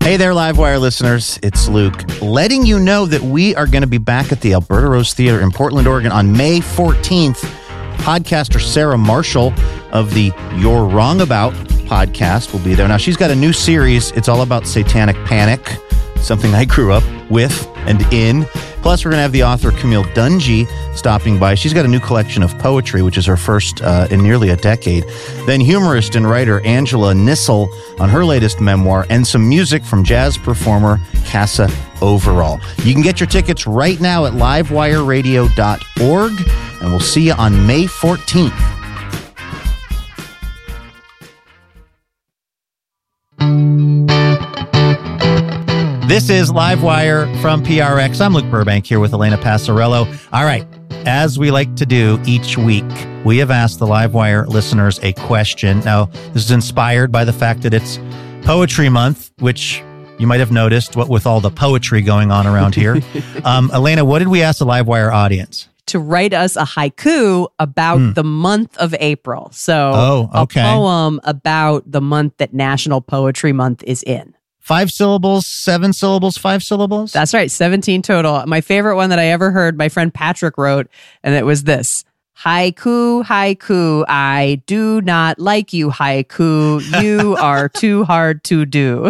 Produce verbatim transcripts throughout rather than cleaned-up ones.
Hey there, Livewire listeners. It's Luke, letting you know that we are going to be back at the Alberta Rose Theater in Portland, Oregon on May fourteenth. Podcaster Sarah Marshall of the You're Wrong About podcast will be there. Now, she's got a new series. It's all about satanic panic, something I grew up with and in. Plus, we're going to have the author Camille Dungy stopping by. She's got a new collection of poetry, which is her first uh, in nearly a decade. Then humorist and writer Angela Nissel on her latest memoir, and some music from jazz performer Casa Overall. You can get your tickets right now at livewire radio dot org, and we'll see you on May fourteenth. This is Livewire from P R X. I'm Luke Burbank here with Elena Passarello. All right, as we like to do each week, we have asked the Livewire listeners a question. Now, this is inspired by the fact that it's Poetry Month, which you might have noticed what with all the poetry going on around here. um, Elena, what did we ask the Livewire audience? To write us a haiku about mm. the month of April. So oh, okay. a poem about the month that National Poetry Month is in. Five syllables, seven syllables, five syllables? That's right, seventeen total. My favorite one that I ever heard, my friend Patrick wrote, and it was this. Haiku, haiku, I do not like you, haiku. You are too hard to do.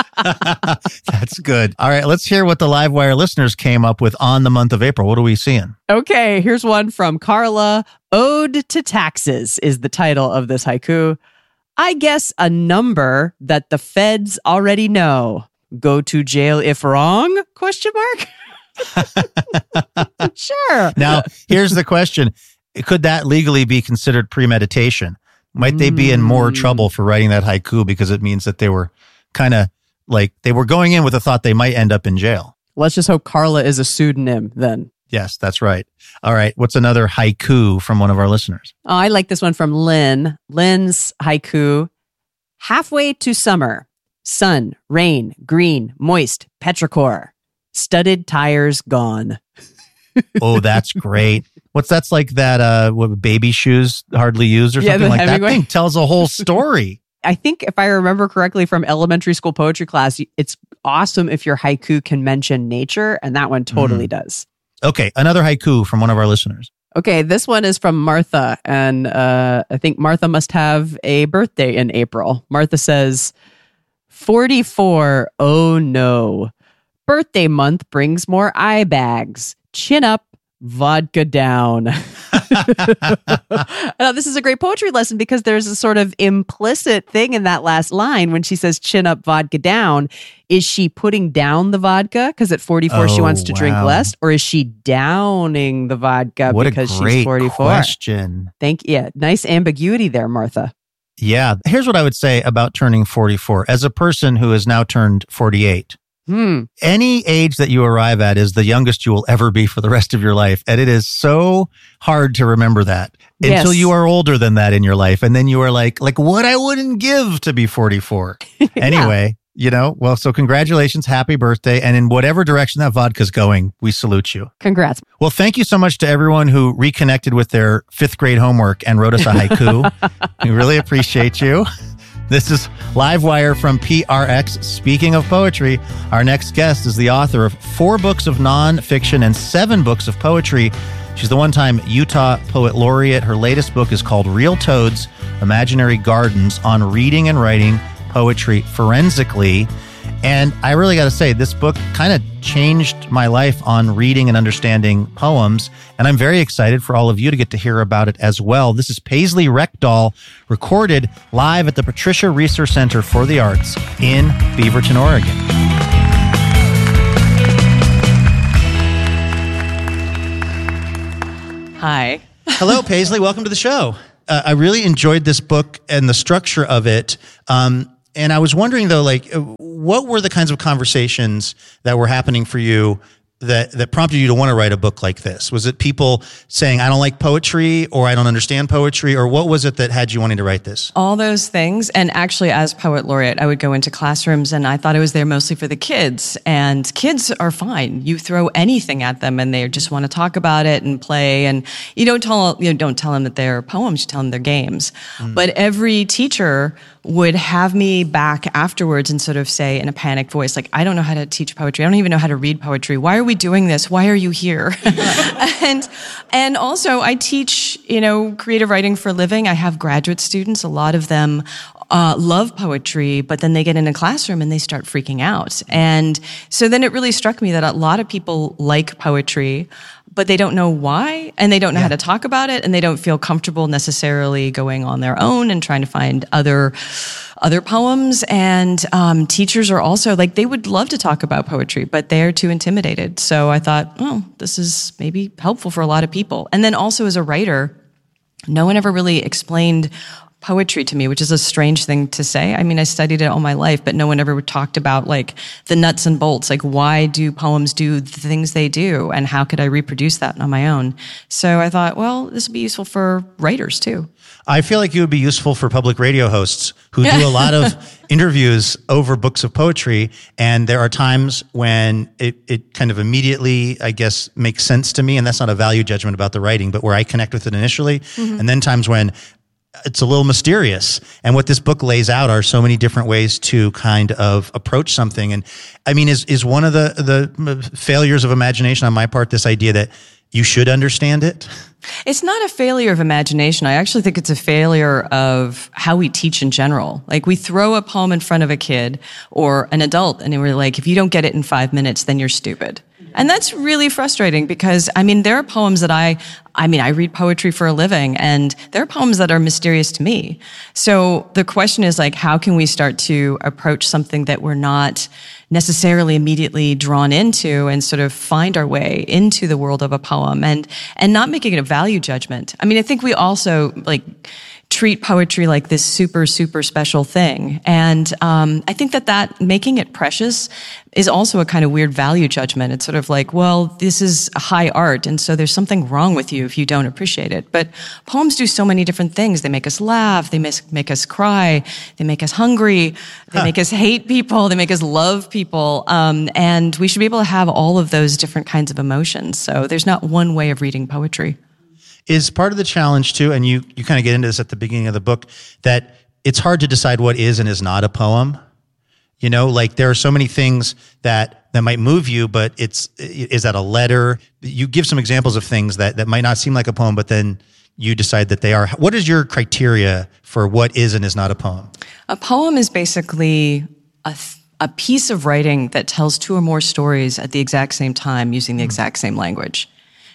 That's good. All right, let's hear what the Livewire listeners came up with on the month of April. What are we seeing? Okay, here's one from Carla. Ode to Taxes is the title of this haiku. I guess a number that the feds already know. Go to jail if wrong? Question mark? Sure. Now, here's the question. Could that legally be considered premeditation? Might they be in more trouble for writing that haiku because it means that they were kind of like, they were going in with the thought they might end up in jail? Let's just hope Carla is a pseudonym then. Yes, that's right. All right. What's another haiku from one of our listeners? Oh, I like this one from Lynn. Lynn's haiku. Halfway to summer. Sun, rain, green, moist, petrichor. Studded tires gone. Oh, that's great. What's that's like that uh, what, baby shoes hardly used or yeah, something like Hemingway. That thing tells a whole story. I think if I remember correctly from elementary school poetry class, it's awesome if your haiku can mention nature, and that one totally mm. does. Okay, another haiku from one of our listeners. Okay, this one is from Martha, and uh, I think Martha must have a birthday in April. Martha says, forty-four, oh no. Birthday month brings more eye bags. Chin up, vodka down. Now, this is a great poetry lesson because there's a sort of implicit thing in that last line when she says chin up, vodka down. Is she putting down the vodka because at forty-four oh, she wants to wow. drink less? Or is she downing the vodka what because a great she's forty-four? Question. Thank you. Yeah, nice ambiguity there, Martha. Yeah. Here's what I would say about turning forty-four. As a person who has now turned forty-eight, Hmm. any age that you arrive at is the youngest you will ever be for the rest of your life. And it is so hard to remember that yes. until you are older than that in your life. And then you are like, like what I wouldn't give to be forty-four. yeah. Anyway, you know, well, so congratulations. Happy birthday. And in whatever direction that vodka's going, we salute you. Congrats. Well, thank you so much to everyone who reconnected with their fifth grade homework and wrote us a haiku. We really appreciate you. This is Livewire from P R X. Speaking of poetry, our next guest is the author of four books of nonfiction and seven books of poetry. She's the one-time Utah Poet Laureate. Her latest book is called Real Toads, Imaginary Gardens on Reading and Writing Poetry Forensically. And I really got to say, this book kind of changed my life on reading and understanding poems. And I'm very excited for all of you to get to hear about it as well. This is Paisley Rekdal, recorded live at the Patricia Reser Center for the Arts in Beaverton, Oregon. Hi. Hello, Paisley. Welcome to the show. Uh, I really enjoyed this book and the structure of it. Um, And I was wondering, though, like, what were the kinds of conversations that were happening for you that, that prompted you to want to write a book like this? Was it people saying, I don't like poetry, or I don't understand poetry, or what was it that had you wanting to write this? All those things. And actually, as Poet Laureate, I would go into classrooms, and I thought I was there mostly for the kids. And kids are fine. You throw anything at them, and they just want to talk about it and play. And you don't tell you know, don't tell them that they're poems. You tell them they're games. Mm. But every teacher would have me back afterwards and sort of say in a panicked voice, like, I don't know how to teach poetry. I don't even know how to read poetry. Why are we doing this? Why are you here? and and also I teach, you know, creative writing for a living. I have graduate students. A lot of them uh, love poetry, but then they get in a classroom and they start freaking out. And so then it really struck me that a lot of people like poetry, but they don't know why, and they don't know yeah. how to talk about it, and they don't feel comfortable necessarily going on their own and trying to find other other poems. And um, teachers are also, like, they would love to talk about poetry, but they're too intimidated. So I thought, oh, this is maybe helpful for a lot of people. And then also as a writer, no one ever really explained poetry to me, which is a strange thing to say. I mean, I studied it all my life, but no one ever talked about like the nuts and bolts, like why do poems do the things they do and how could I reproduce that on my own? So I thought, well, this would be useful for writers too. I feel like you would be useful for public radio hosts who do a lot of interviews over books of poetry. And there are times when it, it kind of immediately, I guess, makes sense to me. And that's not a value judgment about the writing, but where I connect with it initially. Mm-hmm. And then times when it's a little mysterious. And what this book lays out are so many different ways to kind of approach something. And I mean, is, is one of the, the failures of imagination on my part, this idea that you should understand it? It's not a failure of imagination. I actually think it's a failure of how we teach in general. Like, we throw a poem in front of a kid or an adult and we're like, if you don't get it in five minutes, then you're stupid. And that's really frustrating because, I mean, there are poems that I, I mean, I read poetry for a living and there are poems that are mysterious to me. So the question is like, how can we start to approach something that we're not necessarily immediately drawn into and sort of find our way into the world of a poem and, and not making it a value judgment. I mean, I think we also like treat poetry like this super, super special thing. And um, I think that that making it precious is also a kind of weird value judgment. It's sort of like, well, this is high art, and so there's something wrong with you if you don't appreciate it. But poems do so many different things. They make us laugh. They make, make us cry. They make us hungry. They huh. make us hate people. They make us love people. Um, and we should be able to have all of those different kinds of emotions. So there's not one way of reading poetry. Is part of the challenge too, and you, you kind of get into this at the beginning of the book, that it's hard to decide what is and is not a poem. You know, like there are so many things that, that might move you, but it's, is that a letter? You give some examples of things that, that might not seem like a poem, but then you decide that they are. What is your criteria for what is and is not a poem? A poem is basically a th- a piece of writing that tells two or more stories at the exact same time using the exact same language.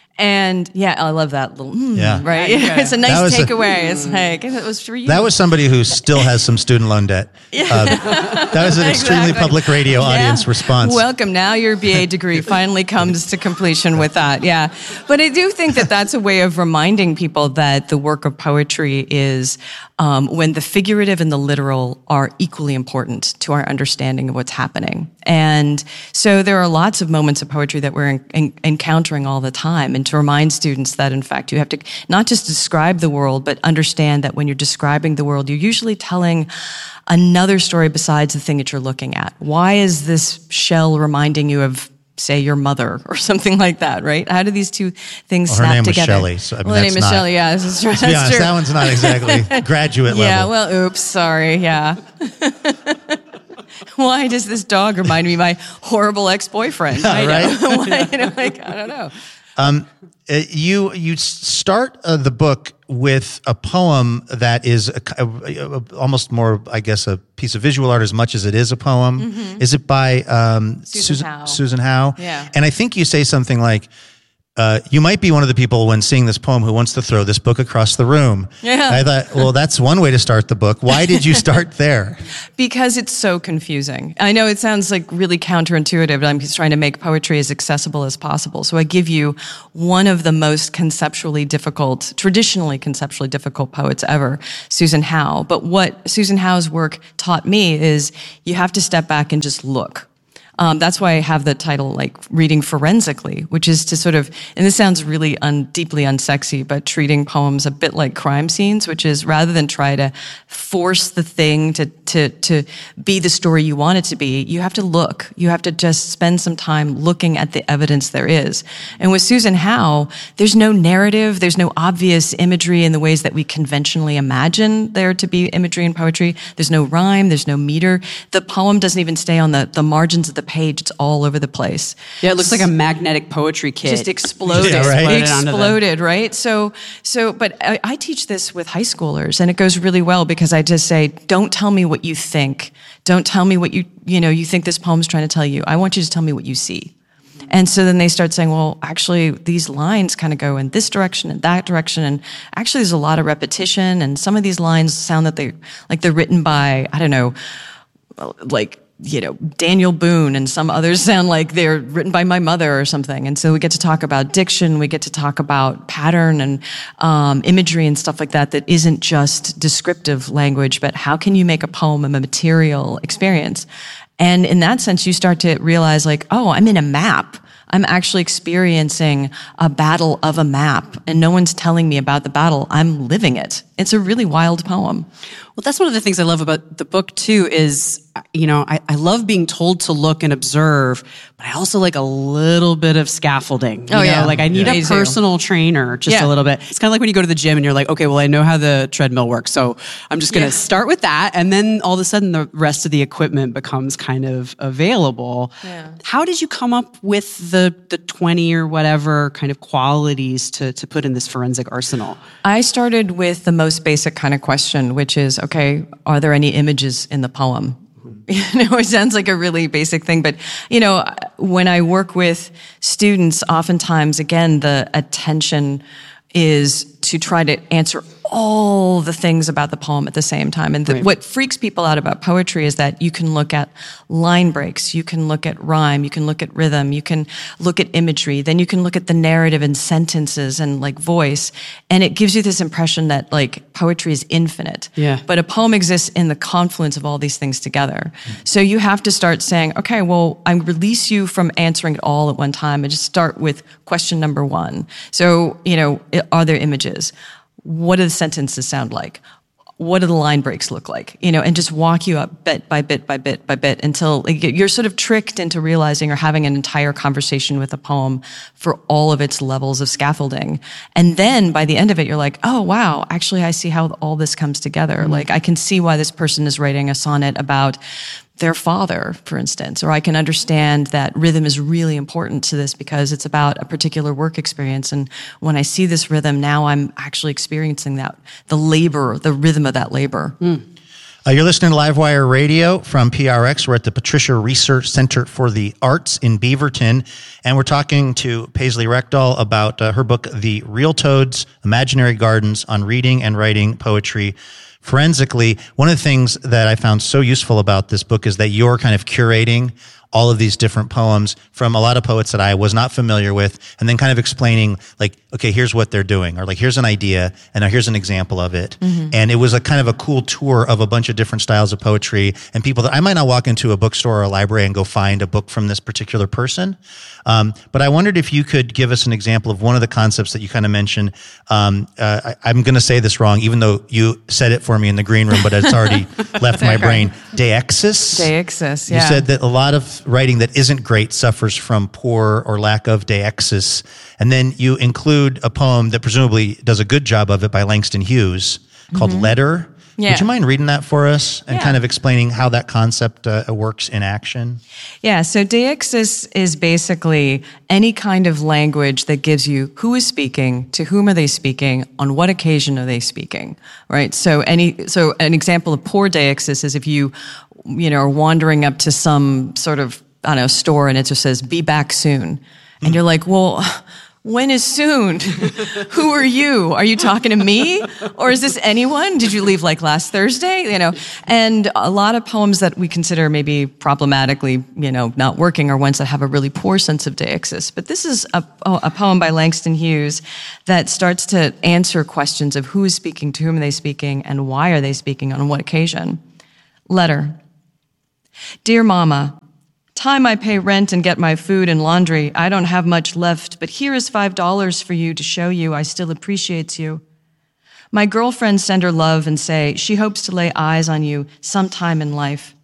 And yeah, I love that little, mm, yeah. right? Yeah. It's a nice takeaway. It's like, it was for you. That was somebody who still has some student loan debt. Yeah. Uh, that was an extremely exactly. public radio yeah. audience response. Welcome. Now your B A degree finally comes to completion with that. Yeah. But I do think that that's a way of reminding people that the work of poetry is um, when the figurative and the literal are equally important to our understanding of what's happening. And so there are lots of moments of poetry that we're in, in, encountering all the time. And to remind students that, in fact, you have to not just describe the world, but understand that when you're describing the world, you're usually telling another story besides the thing that you're looking at. Why is this shell reminding you of, say, your mother or something like that, right? How do these two things well, snap her name together? Was Shelley, so, I mean, well, her name is not, Shelley, yeah. This is true. To be honest, true. that one's not exactly graduate level. Yeah, well, oops, sorry, yeah. Why does this dog remind me of my horrible ex-boyfriend? Yeah, I right? know. Why, you know, like, I don't know. Um, you you start uh, the book with a poem that is a, a, a, almost more, I guess, a piece of visual art as much as it is a poem. Mm-hmm. Is it by um, Susan, Susan Howe. Susan Howe? Yeah. And I think you say something like, uh, you might be one of the people when seeing this poem who wants to throw this book across the room. Yeah. I thought, well, that's one way to start the book. Why did you start there? Because it's so confusing. I know it sounds like really counterintuitive, but I'm just trying to make poetry as accessible as possible. So I give you one of the most conceptually difficult, traditionally conceptually difficult poets ever, Susan Howe. But what Susan Howe's work taught me is you have to step back and just look. Um, that's why I have the title, like, reading forensically, which is to sort of, and this sounds really un, deeply unsexy, but treating poems a bit like crime scenes, which is rather than try to force the thing to, to, to be the story you want it to be, you have to look. You have to just spend some time looking at the evidence there is. And with Susan Howe, there's no narrative, there's no obvious imagery in the ways that we conventionally imagine there to be imagery in poetry. There's no rhyme, there's no meter. The poem doesn't even stay on the, the margins of the page, it's all over the place. Yeah, it looks like a magnetic poetry kit. Just exploded. Yeah, right? It Exploded, exploded, right? So, so, but I, I teach this with high schoolers, and it goes really well because I just say, don't tell me what you think. Don't tell me what you, you know, you think this poem's trying to tell you. I want you to tell me what you see. And so then they start saying, well, actually, these lines kind of go in this direction and that direction. And actually, there's a lot of repetition. And some of these lines sound that they, like they're written by, I don't know, like, you know, Daniel Boone, and some others sound like they're written by my mother or something. And so we get to talk about diction, we get to talk about pattern and um, imagery and stuff like that that isn't just descriptive language, but how can you make a poem a material experience? And in that sense, you start to realize, like, oh, I'm in a map. I'm actually experiencing a battle of a map, and no one's telling me about the battle. I'm living it. It's a really wild poem. Well, that's one of the things I love about the book too is, you know, I, I love being told to look and observe, but I also like a little bit of scaffolding. You Oh, know? yeah. Like I need Yeah. a Me too. personal trainer just Yeah. a little bit. It's kind of like when you go to the gym and you're like, okay, well, I know how the treadmill works. So I'm just going to Yeah. start with that. And then all of a sudden the rest of the equipment becomes kind of available. Yeah. How did you come up with the, the twenty or whatever kind of qualities to, to put in this forensic arsenal? I started with the most basic kind of question, which is, okay, are there any images in the poem? You know, it sounds like a really basic thing, but, you know, when I work with students, oftentimes, again, the attention is to try to answer all the things about the poem at the same time. And the, Right. what freaks people out about poetry is that you can look at line breaks, you can look at rhyme, you can look at rhythm, you can look at imagery, then you can look at the narrative and sentences and like voice. And it gives you this impression that like poetry is infinite. Yeah. But a poem exists in the confluence of all these things together. So you have to start saying, okay, well, I release you from answering it all at one time and just start with question number one. So, you know, are there images? What do the sentences sound like? What do the line breaks look like? You know, and just walk you up bit by bit by bit by bit until like, you're sort of tricked into realizing or having an entire conversation with a poem for all of its levels of scaffolding. And then by the end of it, you're like, oh, wow, actually, I see how all this comes together. Mm-hmm. Like, I can see why this person is writing a sonnet about their father, for instance, or I can understand that rhythm is really important to this because it's about a particular work experience. And when I see this rhythm, now I'm actually experiencing that, the labor, the rhythm of that labor. Mm. Uh, you're listening to Livewire Radio from P R X. We're at the Patricia Research Center for the Arts in Beaverton, and we're talking to Paisley Rekdal about uh, her book, The Real Toads, Imaginary Gardens on Reading and Writing Poetry Forensically. One of the things that I found so useful about this book is that you're kind of curating all of these different poems from a lot of poets that I was not familiar with, and then kind of explaining, like, okay, here's what they're doing, or like, here's an idea, and now here's an example of it. Mm-hmm. And it was a kind of a cool tour of a bunch of different styles of poetry and people that I might not walk into a bookstore or a library and go find a book from this particular person. Um, but I wondered if you could give us an example of one of the concepts that you kind of mentioned. Um, uh, I, I'm going to say this wrong, even though you said it for me in the green room, but it's already left my brain. Deixis. Deixis, yeah. You said that a lot of writing that isn't great suffers from poor or lack of deixis. And then you include a poem that presumably does a good job of it by Langston Hughes called mm-hmm. Letter. Yeah. Would you mind reading that for us and yeah. kind of explaining how that concept uh, works in action? Yeah, so deixis is basically any kind of language that gives you who is speaking, to whom are they speaking, on what occasion are they speaking, right? So any so an example of poor deixis is if you, you know, are wandering up to some sort of, I don't know, store and it just says, be back soon. And mm. you're like, well, when is soon? Who are you? Are you talking to me? Or is this anyone? Did you leave like last Thursday? You know, and a lot of poems that we consider maybe problematically, you know, not working are ones that have a really poor sense of deixis. But this is a, a poem by Langston Hughes that starts to answer questions of who is speaking, to whom are they speaking, and why are they speaking, on what occasion. Letter. Dear Mama, time I pay rent and get my food and laundry, I don't have much left, but here is five dollars for you to show you I still appreciate you. My girlfriends send her love and say she hopes to lay eyes on you sometime in life.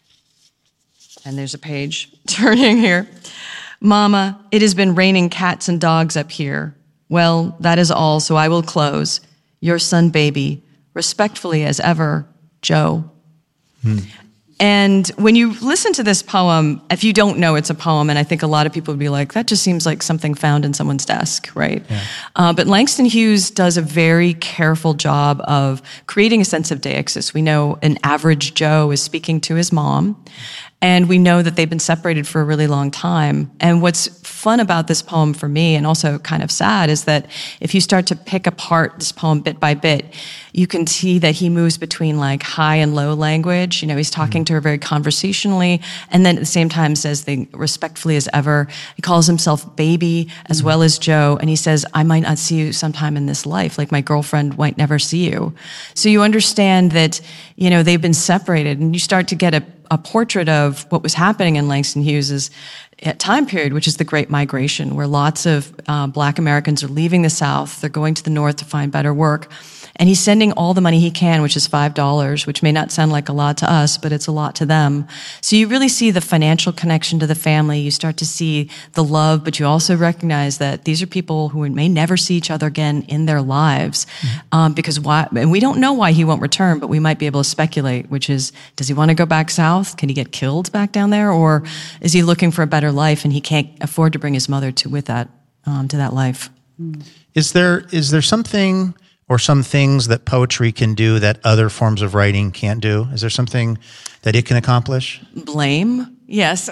And there's a page turning here. Mama, it has been raining cats and dogs up here. Well, that is all, so I will close. Your son, baby, respectfully as ever, Joe. Hmm. And when you listen to this poem, if you don't know it's a poem, and I think a lot of people would be like, that just seems like something found in someone's desk, right? Yeah. Uh, but Langston Hughes does a very careful job of creating a sense of deixis. We know an average Joe is speaking to his mom, and we know that they've been separated for a really long time. And what's fun about this poem for me, and also kind of sad, is that if you start to pick apart this poem bit by bit, you can see that he moves between like high and low language. You know, he's talking mm-hmm. to her very conversationally, and then at the same time says the respectfully as ever. He calls himself baby as mm-hmm. well as Joe, and he says, I might not see you sometime in this life, like my girlfriend might never see you. So you understand that, you know, they've been separated, and you start to get a a portrait of what was happening in Langston Hughes's time period, which is the Great Migration, where lots of uh, Black Americans are leaving the South. They're going to the North to find better work. And he's sending all the money he can, which is five dollars, which may not sound like a lot to us, but it's a lot to them. So you really see the financial connection to the family. You start to see the love, but you also recognize that these are people who may never see each other again in their lives. Mm-hmm. Um, because why, and we don't know why he won't return, but we might be able to speculate, which is, does he want to go back south? Can he get killed back down there? Or is he looking for a better life and he can't afford to bring his mother to with that, um, to that life? Is there, is there something or some things that poetry can do that other forms of writing can't do? Is there something that it can accomplish? Blame? Yes.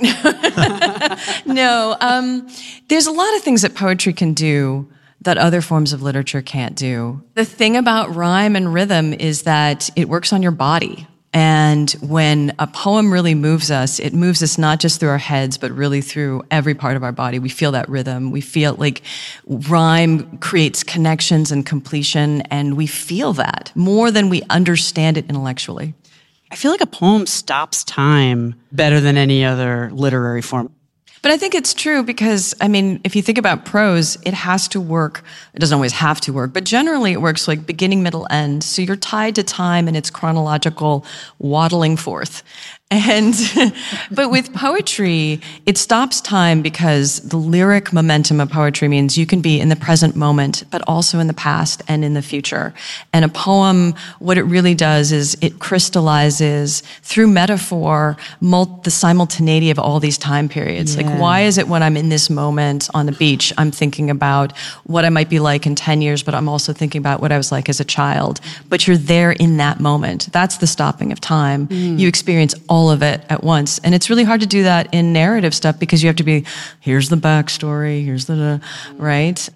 No. Um, there's a lot of things that poetry can do that other forms of literature can't do. The thing about rhyme and rhythm is that it works on your body. And when a poem really moves us, it moves us not just through our heads, but really through every part of our body. We feel that rhythm. We feel like rhyme creates connections and completion, and we feel that more than we understand it intellectually. I feel like a poem stops time better than any other literary form. But I think it's true because, I mean, if you think about prose, it has to work. It doesn't always have to work, but generally it works like beginning, middle, end. So you're tied to time and its chronological waddling forth. And, but with poetry, it stops time because the lyric momentum of poetry means you can be in the present moment, but also in the past and in the future. And a poem, what it really does is it crystallizes through metaphor mul- the simultaneity of all these time periods. Yeah. Like, why is it when I'm in this moment on the beach, I'm thinking about what I might be like in ten years, but I'm also thinking about what I was like as a child. But you're there in that moment. That's the stopping of time. Mm. You experience all all of it at once. And it's really hard to do that in narrative stuff because you have to be, here's the backstory, here's the, right?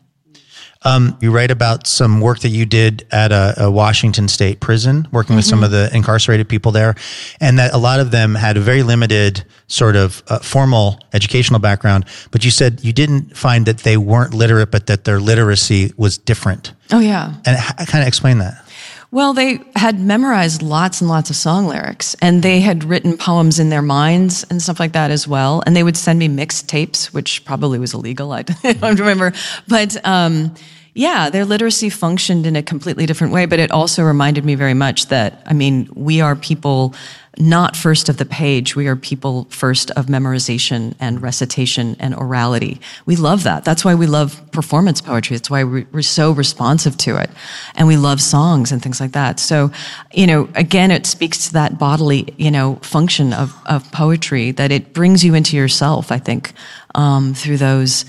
Um, you write about some work that you did at a, a Washington State prison, working with mm-hmm. some of the incarcerated people there, and that a lot of them had a very limited sort of uh, formal educational background, but you said you didn't find that they weren't literate, but that their literacy was different. Oh, yeah. And h- kind of explain that. Well, they had memorized lots and lots of song lyrics, and they had written poems in their minds and stuff like that as well. And they would send me mixed tapes, which probably was illegal. I don't remember. But um, yeah, their literacy functioned in a completely different way. But it also reminded me very much that, I mean, we are people not first of the page. We are people first of memorization and recitation and orality. We love that. That's why we love performance poetry. That's why we're so responsive to it. And we love songs and things like that. So, you know, again, it speaks to that bodily, you know, function of, of poetry, that it brings you into yourself, I think, um, through those,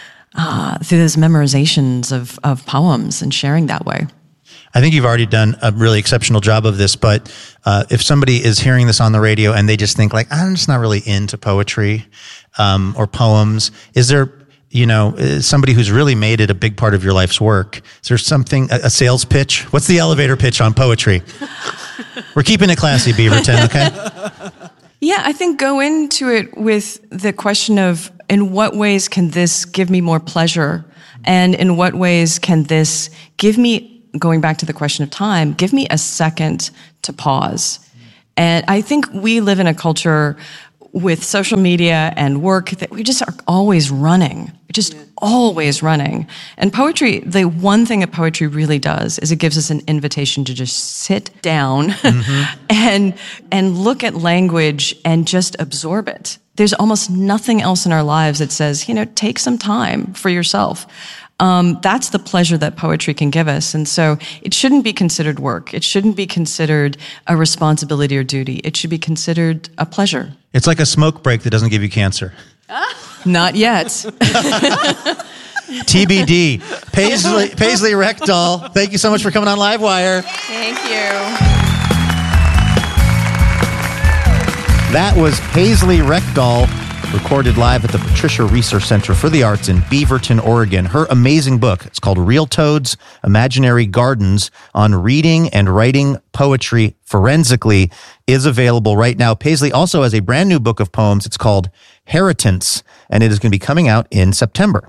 uh, through those memorizations of, of poems and sharing that way. I think you've already done a really exceptional job of this, but uh, if somebody is hearing this on the radio and they just think like, I'm just not really into poetry um, or poems, is there, you know, somebody who's really made it a big part of your life's work? Is there something, a, a sales pitch? What's the elevator pitch on poetry? We're keeping it classy, Beaverton, okay? Yeah, I think go into it with the question of, in what ways can this give me more pleasure? And in what ways can this give me, going back to the question of time, give me a second to pause. And I think we live in a culture with social media and work that we just are always running. We're just yeah. always running. And poetry, the one thing that poetry really does is it gives us an invitation to just sit down mm-hmm. and and look at language and just absorb it. There's almost nothing else in our lives that says, you know, take some time for yourself. Um, that's the pleasure that poetry can give us. And so it shouldn't be considered work. It shouldn't be considered a responsibility or duty. It should be considered a pleasure. It's like a smoke break that doesn't give you cancer. Not yet. T B D. Paisley, Paisley Rekdal, thank you so much for coming on Livewire. Thank you. That was Paisley Rekdal, recorded live at the Patricia Research Center for the Arts in Beaverton, Oregon. Her amazing book, it's called Real Toads, Imaginary Gardens, on reading and writing poetry forensically, is available right now. Paisley also has a brand new book of poems. It's called Heritance, and it is going to be coming out in September.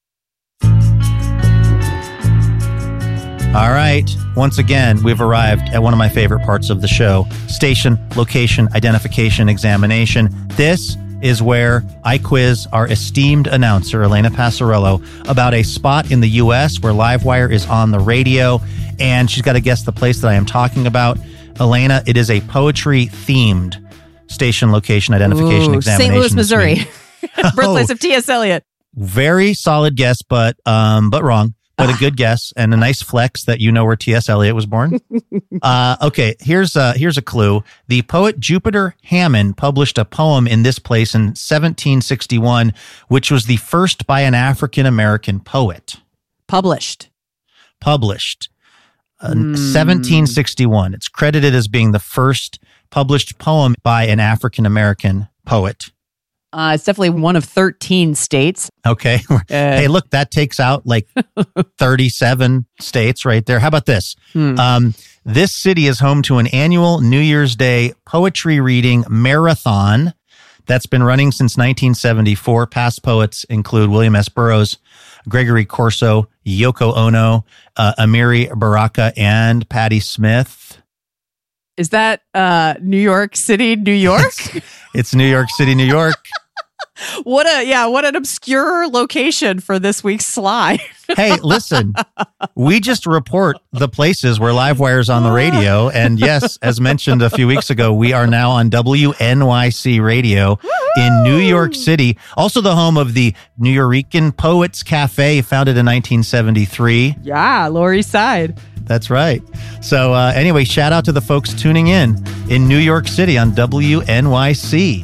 All right. Once again, we've arrived at one of my favorite parts of the show, station, location, identification, examination. This is where I quiz our esteemed announcer, Elena Passarello, about a spot in the U S where Livewire is on the radio, and she's got to guess the place that I am talking about. Elena, it is a poetry-themed station, location, identification, Ooh, examination. Saint Louis, Missouri. Birthplace Oh, of T S. Eliot. very solid guess, but um, but wrong. But a good guess and a nice flex that you know where T S. Eliot was born. uh, okay, here's a, here's a clue. The poet Jupiter Hammond published a poem in this place in seventeen sixty-one, which was the first by an African-American poet. Published. Published. Uh, Mm. seventeen sixty-one. It's credited as being the first published poem by an African-American poet. Uh, it's definitely one of thirteen states. Okay. Uh, Hey, look, that takes out like thirty-seven states right there. How about this? Hmm. Um, this city is home to an annual New Year's Day poetry reading marathon that's been running since nineteen seventy-four. Past poets include William S. Burroughs, Gregory Corso, Yoko Ono, uh, Amiri Baraka, and Patti Smith. Is that uh, New York City, New York? It's New York City, New York. What a yeah, what an obscure location for this week's slide. Hey, listen, we just report the places where Livewire's on the radio. And yes, as mentioned a few weeks ago, we are now on W N Y C Radio in New York City. Also the home of the Nuyorican Poets Cafe, founded in nineteen seventy-three. Yeah, Lower East Side. That's right. So uh, anyway, shout out to the folks tuning in in New York City on W N Y C.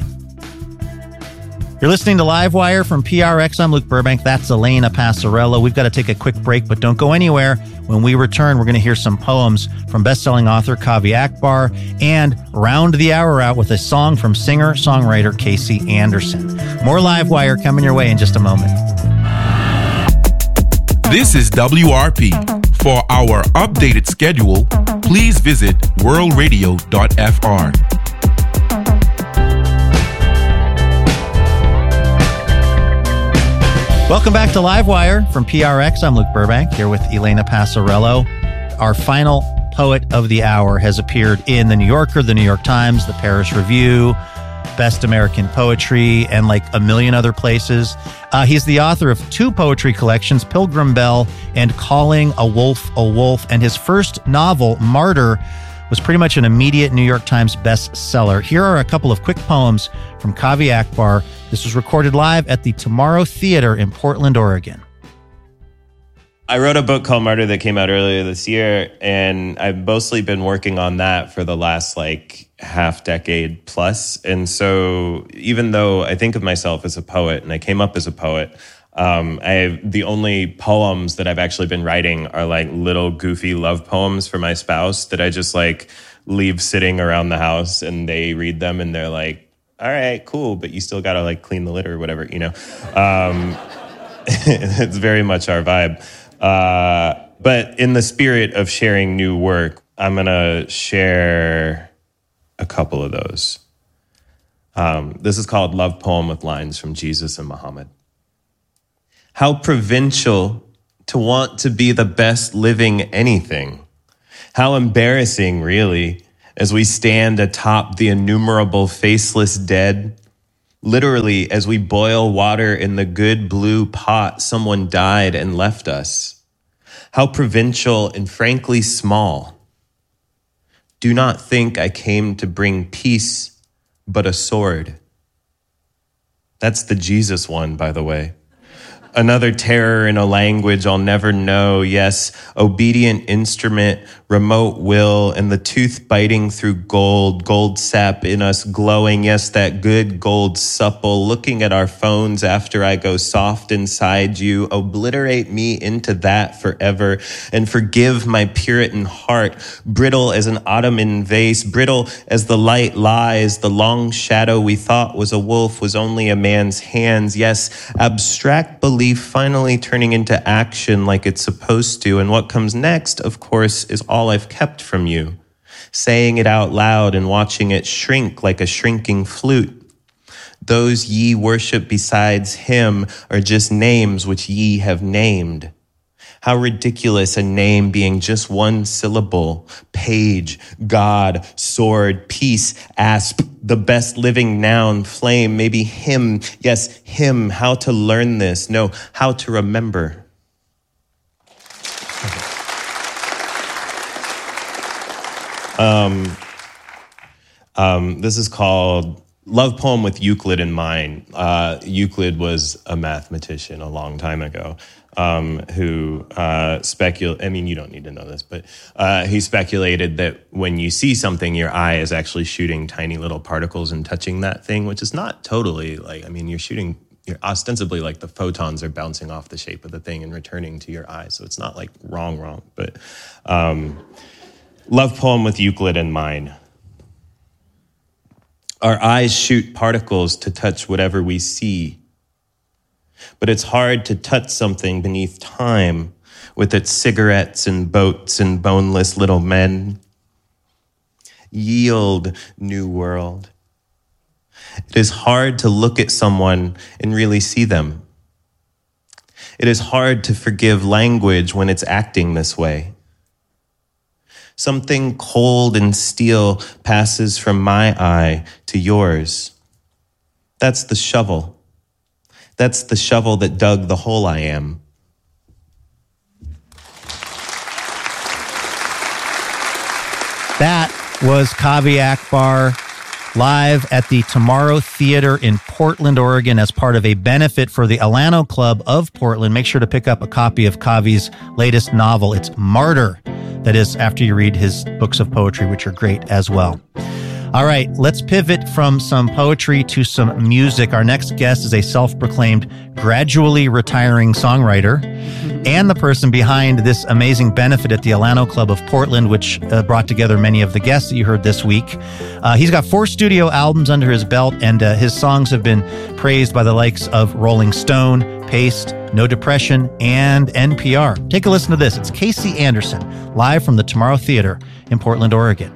You're listening to Livewire from P R X. I'm Luke Burbank. That's Elena Passarello. We've got to take a quick break, but don't go anywhere. When we return, we're going to hear some poems from best-selling author Kavi Akbar and round the hour out with a song from singer-songwriter Casey Anderson. More Livewire coming your way in just a moment. This is W R P. For our updated schedule, please visit world radio dot f r. Welcome back to Livewire from P R X. I'm Luke Burbank here with Elena Passarello. Our final poet of the hour has appeared in The New Yorker, The New York Times, The Paris Review, Best American Poetry, and like a million other places. Uh, he's the author of two poetry collections, Pilgrim Bell and Calling a Wolf a Wolf. And his first novel, Martyr, was pretty much an immediate New York Times bestseller. Here are a couple of quick poems from Kavi Akbar. This was recorded live at the Tomorrow Theater in Portland, Oregon. I wrote a book called Martyr that came out earlier this year, and I've mostly been working on that for the last like half decade plus. And so even though I think of myself as a poet and I came up as a poet, um, I have, the only poems that I've actually been writing are like little goofy love poems for my spouse that I just like leave sitting around the house, and they read them and they're like, all right, cool, but you still got to like clean the litter or whatever, you know. Um, it's very much our vibe. Uh, but in the spirit of sharing new work, I'm going to share a couple of those. Um, this is called Love Poem with Lines from Jesus and Muhammad. How provincial to want to be the best living anything. How embarrassing, really, as we stand atop the innumerable faceless dead, Literally, as we boil water in the good blue pot, someone died and left us. How provincial and frankly small. Do not think I came to bring peace, but a sword. That's the Jesus one, by the way. Another terror in a language I'll never know. Yes, obedient instrument, remote will, and the tooth biting through gold, gold sap in us glowing. Yes, that good gold supple, looking at our phones after I go soft inside you. Obliterate me into that forever and forgive my Puritan heart, brittle as an Ottoman vase, brittle as the light lies. The long shadow we thought was a wolf was only a man's hands. Yes, abstract belief finally turning into action like it's supposed to. And what comes next, of course, is all I've kept from you. Saying it out loud and watching it shrink like a shrinking flute. Those ye worship besides him are just names which ye have named. How ridiculous a name being just one syllable. Page, God, sword, peace, asp, the best living noun, flame, maybe him. Yes, him. How to learn this? No, how to remember. Um, um, this is called Love Poem with Euclid in Mind. Uh, Euclid was a mathematician a long time ago. Um, who uh, specul- I mean, you don't need to know this, but uh, he speculated that when you see something, your eye is actually shooting tiny little particles and touching that thing, which is not totally like, I mean, you're shooting, you're ostensibly like the photons are bouncing off the shape of the thing and returning to your eye. So it's not like wrong, wrong, but um, Love Poem with Euclid in Mind. Our eyes shoot particles to touch whatever we see. But it's hard to touch something beneath time with its cigarettes and boats and boneless little men. Yield, new world. It is hard to look at someone and really see them. It is hard to forgive language when it's acting this way. Something cold and steel passes from my eye to yours. That's the shovel. That's the shovel that dug the hole I am. That was Kavi Akbar live at the Tomorrow Theater in Portland, Oregon as part of a benefit for the Alano Club of Portland. Make sure to pick up a copy of Kavi's latest novel. It's Martyr. That is after you read his books of poetry, which are great as well. All right, let's pivot from some poetry to some music. Our next guest is a self-proclaimed gradually retiring songwriter and the person behind this amazing benefit at the Alano Club of Portland, which uh, brought together many of the guests that you heard this week. Uh, he's got four studio albums under his belt, and uh, his songs have been praised by the likes of Rolling Stone, Paste, No Depression, and N P R. Take a listen to this. It's Casey Anderson, live from the Tomorrow Theater in Portland, Oregon.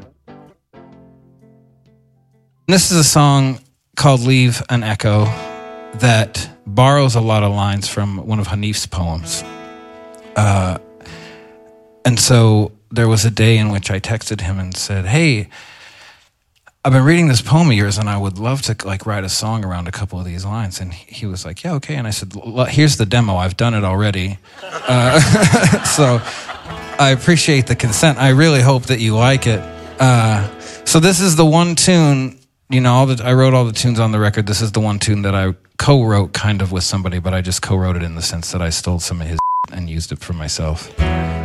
This is a song called Leave an Echo that borrows a lot of lines from one of Hanif's poems. Uh, and so there was a day in which I texted him and said, hey, I've been reading this poem of yours and I would love to like write a song around a couple of these lines. And he was like, yeah, okay. And I said, here's the demo. I've done it already. Uh, so I appreciate the consent. I really hope that you like it. Uh, so this is the one tune. You know, all the, I wrote all the tunes on the record. This is the one tune that I co-wrote kind of with somebody, but I just co-wrote it in the sense that I stole some of his and used it for myself.